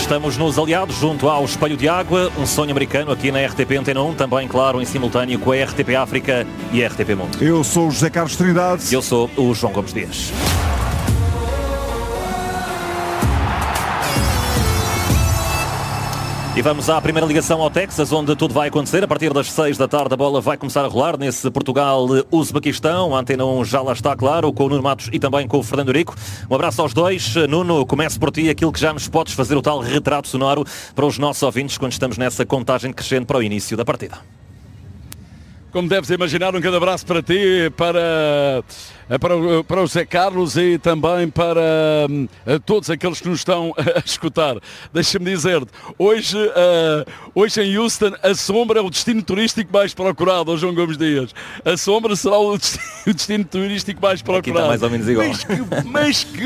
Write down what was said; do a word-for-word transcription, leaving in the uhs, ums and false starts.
Estamos nos aliados junto ao Espelho de Água, um sonho americano aqui na R T P Antena um, também, claro, em simultâneo com a R T P África e a R T P Mundo. Eu sou o José Carlos Trindade. Eu sou o João Gomes Dias. E vamos à primeira ligação ao Texas, onde tudo vai acontecer. A partir das seis da tarde a bola vai começar a rolar nesse Portugal-Uzbequistão. A Antena um já lá está, claro, com o Nuno Matos e também com o Fernando Rico. Um abraço aos dois. Nuno, comece por ti aquilo que já nos podes fazer, o tal retrato sonoro para os nossos ouvintes quando estamos nessa contagem crescente para o início da partida. Como deves imaginar, um grande abraço para ti, para, para, o, para o Zé Carlos e também para um, todos aqueles que nos estão a escutar. Deixa-me dizer-te, hoje, uh, hoje em Houston, a Sombra é o destino turístico mais procurado, ao João Gomes Dias. A Sombra será o destino, o destino turístico mais procurado. Aqui está mais ou menos igual. Mas que, mas que